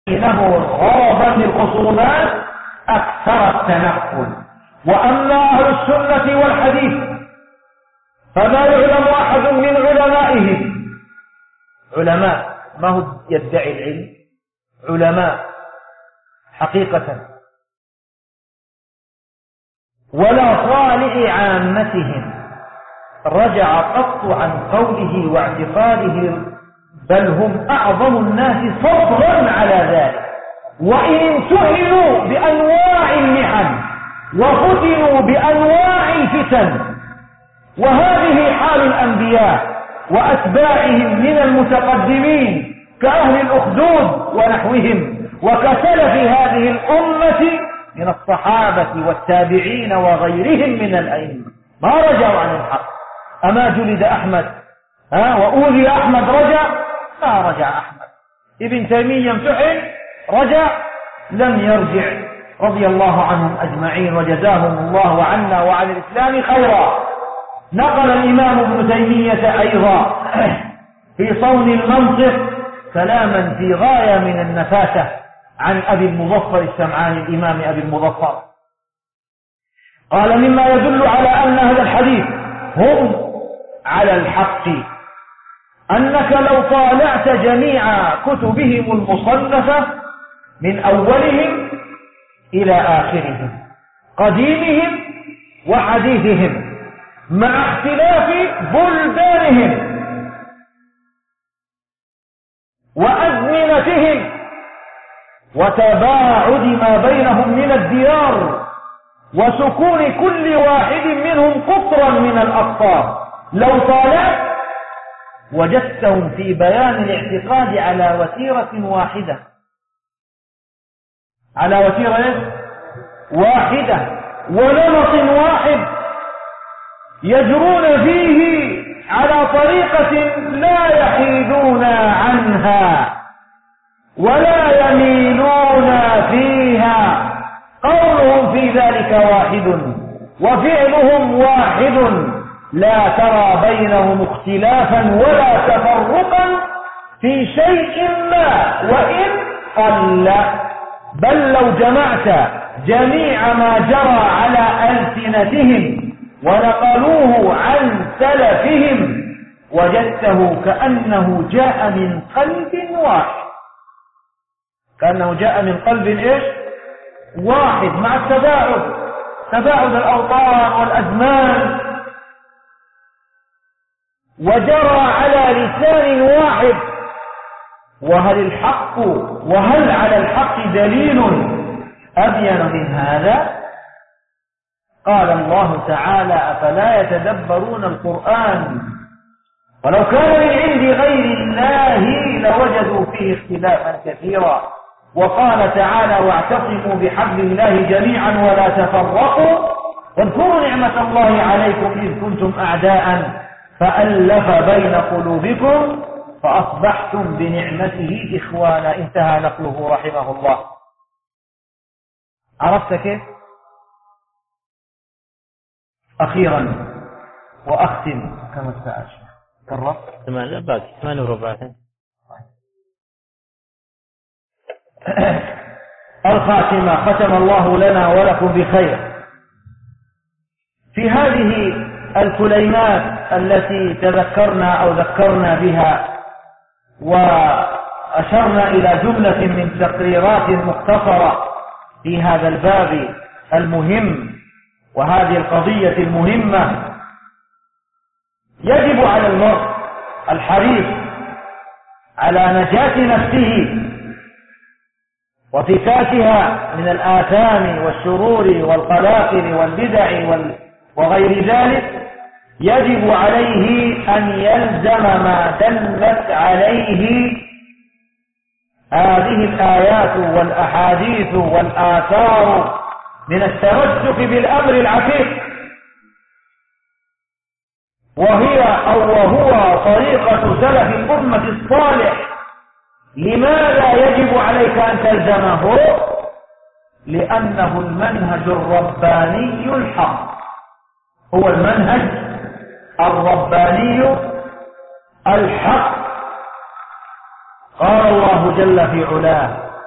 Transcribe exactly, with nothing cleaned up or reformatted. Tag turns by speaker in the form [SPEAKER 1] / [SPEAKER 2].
[SPEAKER 1] إنه غرضا للخصومات أكثر التنقل. وأما أهل السنة والحديث فما يعلم أحد من علمائهم، علماء ما هو يدعي العلم، علماء حقيقة، ولا صالح عامتهم رجع قط عن قوله واعتقاده، بل هم أعظم الناس فضلا على ذلك، وإن امتهنوا بأنواع المحن وفتنوا بأنواع الفتن. وهذه حال الأنبياء وأتباعهم من المتقدمين كأهل الأخدود ونحوهم، وكسلف هذه الأمة من الصحابة والتابعين وغيرهم من الأئمة، ما رجعوا عن الحق. أما جلد أحمد ها وأوذي أحمد رجع؟ ما رجع أحمد. ابن تيمية امتحن رجع؟ لم يرجع، رضي الله عنهم أجمعين وجزاهم الله عنا وعن الإسلام خيرا. نقل الإمام ابن تيمية أيضا في صون المنطق كلاما في غاية من النفاسة عن أبي المظفر السمعاني، الإمام أبي المظفر، قال: مما يدل على أن أهل الحديث هم على الحق أنك لو طالعت جميع كتبهم المصنفة من أولهم إلى آخرهم، قديمهم وحديثهم، مع اختلاف بلدانهم وأزمنتهم وتباعد ما بينهم من الديار وسكون كل واحد منهم قطرا من الأقطار، لو طالعت وجدتهم في بيان الاعتقاد على وتيرة واحدة، على وتيرة واحدة ونمط واحد، يجرون فيه على طريقة لا يحيدون عنها ولا يميلون فيها، قولهم في ذلك واحد وفعلهم واحد، لا ترى بينهم اختلافا ولا تفرقا في شيء ما وإن قل، بل لو جمعت جميع ما جرى على ألسنتهم ونقلوه عن سلفهم وجدته كأنه جاء من قلب واحد، كأنه جاء من قلب إيش؟ واحد، مع التباعد، تباعد الأوطان والأزمان، وجرى على لسان واحد. وهل الحق وهل على الحق دليل أبين من هذا؟ قال الله تعالى: أفلا يتدبرون القرآن ولو كان من عند غير الله لوجدوا فيه اختلافا كثيرا. وقال تعالى: واعتصموا بحبل الله جميعا ولا تفرقوا واذكروا نعمة الله عليكم إذ كنتم أعداء فألف بين قلوبكم فأصبحتم بنعمته إخوانا. انتهى نقله رحمه الله. عرفت كيف؟ أخيرا وأختم كما الساعة كرر
[SPEAKER 2] ثمان لا باقي ثمان وربع.
[SPEAKER 1] الخاتمة، ختم الله لنا ولكم بخير. في هذه الكلمات التي تذكرنا أو ذكرنا بها وأشرنا إلى جملة من تقريرات مختصرة في هذا الباب المهم وهذه القضية المهمة، يجب على المرء الحريص على نجاة نفسه وفكاكها من الآثام والشرور والقلاقل والبدع وغير ذلك. يجب عليه أن يلزم ما دلت عليه هذه الآيات والأحاديث والآثار من التمسك بالأمر العتيق، وهي أو وهو طريقة سلف الأمة الصالح. لماذا يجب عليك أن تلزمه؟ لأنه المنهج الرباني الحق، هو المنهج الرباني الحق. قال الله جل في علاه: